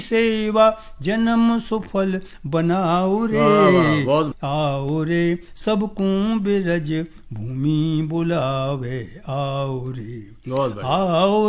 सेवा जन्म सुफल बनाओ रे। आओ रे सबको बिरज भूमि बुलावे आओ रे। आओ